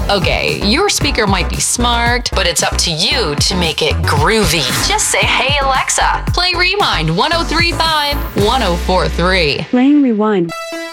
Okay, your speaker might be smart, but it's up to you to make it groovy. Just say, "Hey Alexa, play Rewind 1035 1043. Playing Rewind.